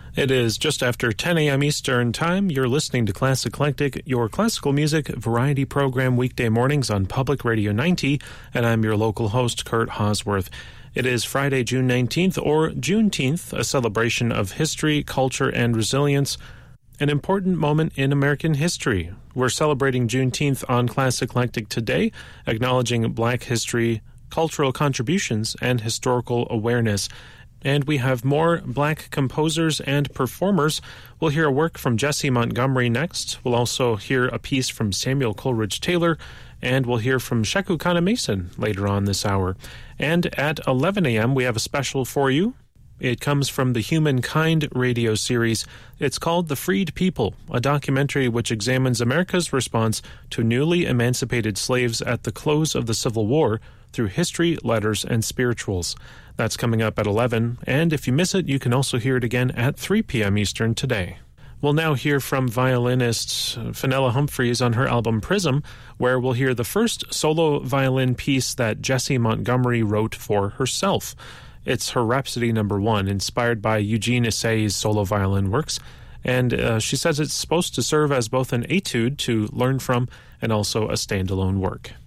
It is just after 10 a.m. Eastern Time. You're listening to Classic Eclectic, your classical music variety program weekday mornings on Public Radio 90, and I'm your local host, Kurt Hosworth. It is Friday, June 19th, or Juneteenth, a celebration of history, culture, and resilience, an important moment in American history. We're celebrating Juneteenth on Classic Eclectic today, acknowledging Black history, cultural contributions, and historical awareness. And we have more Black composers and performers. We'll hear a work from Jesse Montgomery next. We'll also hear a piece from Samuel Coleridge Taylor, and we'll hear from Sheku Kana-Mason later on this hour. And at 11 a.m., we have a special for you. It comes from the Humankind radio series. It's called The Freed People, a documentary which examines America's response to newly emancipated slaves at the close of the Civil War through history, letters, and spirituals. That's coming up at 11, and if you miss it, you can also hear it again at 3 p.m. Eastern today. We'll now hear from violinist Fenella Humphreys on her album Prism, where we'll hear the first solo violin piece that Jesse Montgomery wrote for herself. It's her Rhapsody No. 1, inspired by Eugene Issei's solo violin works, and she says it's supposed to serve as both an etude to learn from and also a standalone work.